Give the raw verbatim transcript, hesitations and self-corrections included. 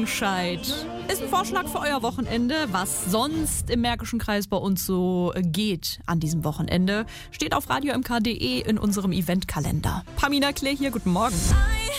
Scheid. Ist ein Vorschlag für euer Wochenende, was sonst im Märkischen Kreis bei uns so geht an diesem Wochenende. Steht auf radio m k punkt d e in unserem Eventkalender. Pamina Claire hier, guten Morgen.